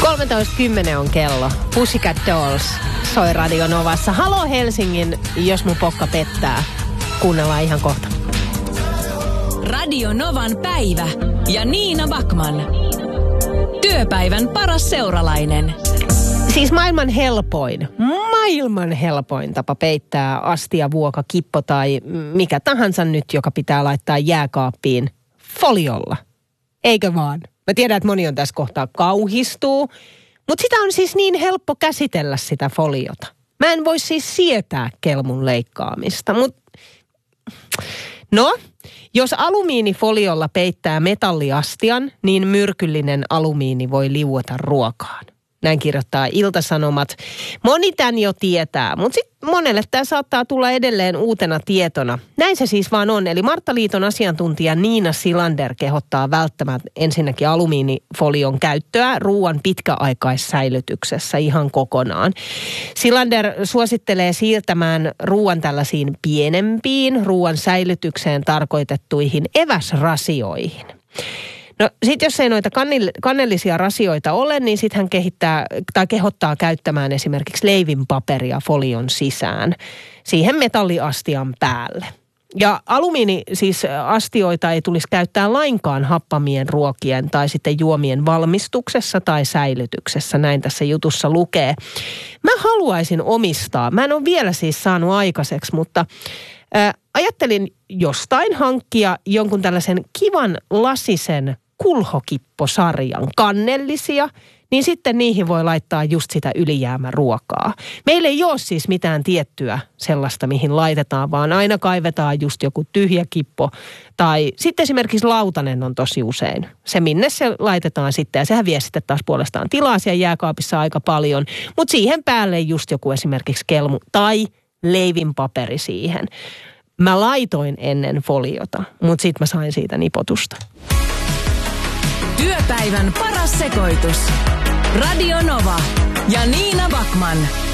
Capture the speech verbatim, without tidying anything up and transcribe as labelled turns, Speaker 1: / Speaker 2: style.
Speaker 1: kolmetoista kymmenen on kello. Pussycat Dolls soi Radio Novassa. Halo Helsingin, jos mun pokka pettää. Kuunnellaan ihan kohta.
Speaker 2: Radio Novan päivä ja Niina Backman. Työpäivän paras seuralainen.
Speaker 1: Siis maailman helpoin, maailman helpoin tapa peittää astia, vuoka, kippo tai mikä tahansa nyt, joka pitää laittaa jääkaappiin foliolla. Eikö vaan? Mä tiedän, että moni on tässä kohtaa kauhistuu, mutta sitä on siis niin helppo käsitellä sitä foliota. Mä en voi siis sietää kelmun leikkaamista, mutta no, jos alumiinifoliolla peittää metalliastian, niin myrkyllinen alumiini voi liuota ruokaan. Näin kirjoittaa Ilta-Sanomat. Moni tämän jo tietää, mutta sitten monelle tämä saattaa tulla edelleen uutena tietona. Näin se siis vaan on. Eli Marttaliiton asiantuntija Niina Silander kehottaa välttämään ensinnäkin alumiinifolion käyttöä ruuan pitkäaikaissäilytyksessä ihan kokonaan. Silander suosittelee siirtämään ruuan tällaisiin pienempiin ruuan säilytykseen tarkoitettuihin eväsrasioihin. No sit jos ei noita kannellisia rasioita ole, niin sit hän kehittää tai kehottaa käyttämään esimerkiksi leivinpaperia folion sisään siihen metalliastian päälle. Ja alumiini siis astioita ei tulisi käyttää lainkaan happamien ruokien tai sitten juomien valmistuksessa tai säilytyksessä. Näin tässä jutussa lukee. Mä haluaisin omistaa, mä en ole vielä siis saanut aikaiseksi, mutta ää, ajattelin jostain hankkia jonkun tällaisen kivan lasisen kulhokipposarjan, kannellisia, niin sitten niihin voi laittaa just sitä ylijäämäruokaa. Meillä ei ole siis mitään tiettyä sellaista, mihin laitetaan, vaan aina kaivetaan just joku tyhjä kippo. Tai sitten esimerkiksi lautanen on tosi usein se, minne se laitetaan sitten. Ja sehän vie sitten taas puolestaan tilaa siellä jääkaapissa aika paljon. Mutta siihen päälle just joku esimerkiksi kelmu tai leivinpaperi siihen. Mä laitoin ennen foliota, mutta sitten mä sain siitä nipotusta.
Speaker 2: Työpäivän paras sekoitus. Radio Nova ja Niina Backman.